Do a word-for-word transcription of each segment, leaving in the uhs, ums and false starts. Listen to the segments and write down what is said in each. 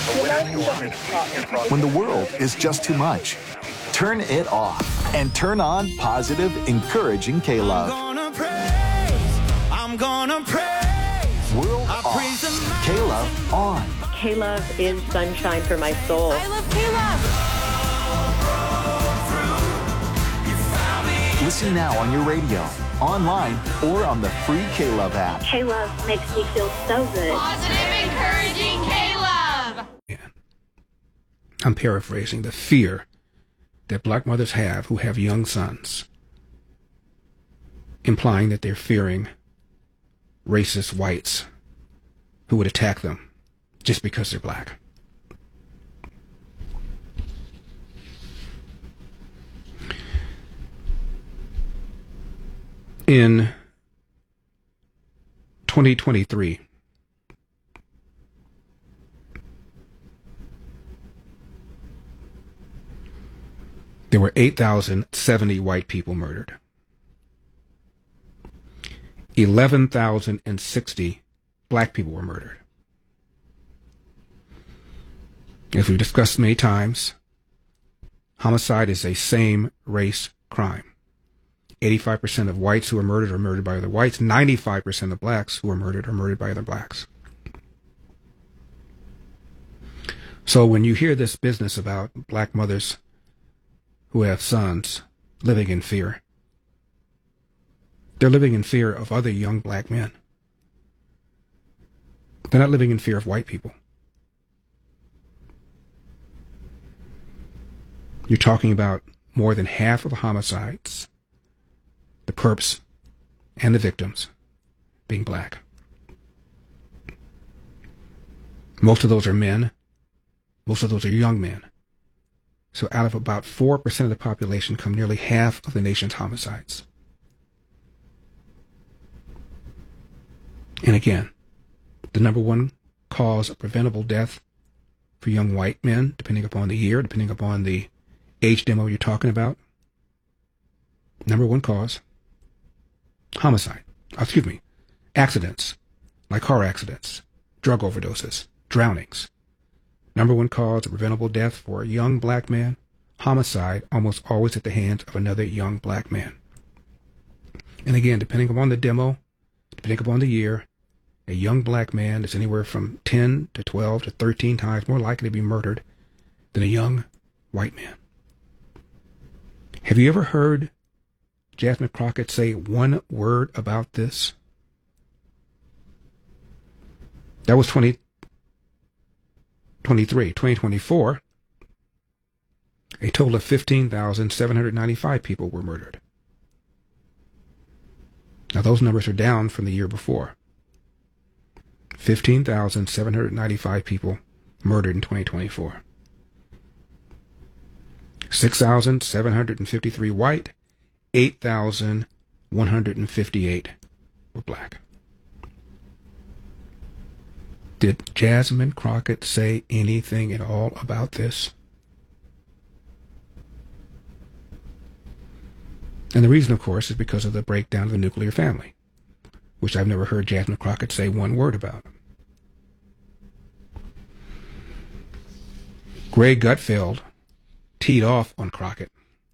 When the world is just too much, turn it off and turn on positive, encouraging K-Love. I'm gonna praise, I'm gonna praise. World off, K-Love on. K-Love is sunshine for my soul. I love K-Love. Listen now on your radio, online, or on the free K-Love app. K-Love makes me feel so good. Positive, encouraging K-Love. I'm paraphrasing the fear that black mothers have who have young sons, implying that they're fearing racist whites who would attack them just because they're black. In twenty twenty-three, there were eight thousand seventy white people murdered. eleven thousand sixty black people were murdered. As we've discussed many times, homicide is a same-race crime. eighty-five percent of whites who are murdered are murdered by other whites. ninety-five percent of blacks who are murdered are murdered by other blacks. So when you hear this business about black mothers who have sons living in fear, they're living in fear of other young black men. They're not living in fear of white people. You're talking about more than half of the homicides, the perps, and the victims being black. Most of those are men. Most of those are young men. So out of about four percent of the population come nearly half of the nation's homicides. And again, the number one cause of preventable death for young white men, depending upon the year, depending upon the age demo you're talking about, number one cause, homicide. Excuse me, accidents, like car accidents, drug overdoses, drownings. Number one cause of preventable death for a young black man, homicide, almost always at the hands of another young black man. And again, depending upon the demo, depending upon the year, a young black man is anywhere from ten to twelve to thirteen times more likely to be murdered than a young white man. Have you ever heard Jasmine Crockett say one word about this? That was twenty twenty-three. twenty twenty-four, a total of fifteen thousand seven hundred ninety-five people were murdered. Now those numbers are down from the year before. fifteen thousand seven hundred ninety-five people murdered in twenty twenty-four. six thousand seven hundred fifty-three white, eight thousand one hundred fifty-eight were black. Did Jasmine Crockett say anything at all about this? And the reason, of course, is because of the breakdown of the nuclear family, which I've never heard Jasmine Crockett say one word about. Greg Gutfeld teed off on Crockett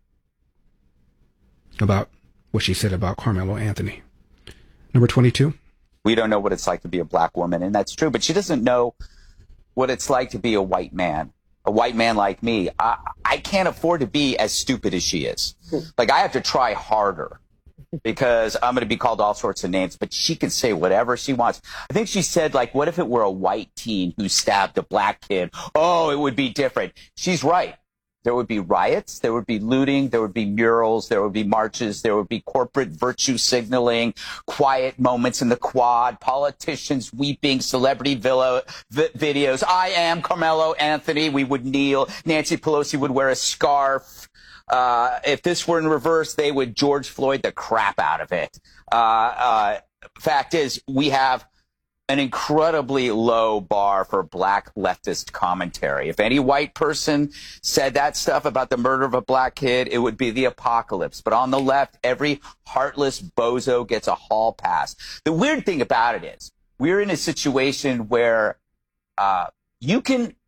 about what she said about Carmelo Anthony. Number twenty-two. We don't know what it's like to be a black woman, and that's true. But she doesn't know what it's like to be a white man, a white man like me. I, I can't afford to be as stupid as she is. Like, I have to try harder because I'm going to be called all sorts of names, but she can say whatever she wants. I think she said, like, what if it were a white teen who stabbed a black kid? Oh, it would be different. She's right. There would be riots, there would be looting, there would be murals, there would be marches, there would be corporate virtue signaling, quiet moments in the quad, politicians weeping, celebrity villa, vi- videos. I am Carmelo Anthony. We would kneel. Nancy Pelosi would wear a scarf. Uh, if this were in reverse, they would George Floyd the crap out of it. Uh, uh, fact is, we have an incredibly low bar for black leftist commentary. If any white person said that stuff about the murder of a black kid, it would be the apocalypse. But on the left, every heartless bozo gets a hall pass. The weird thing about it is we're in a situation where uh, you can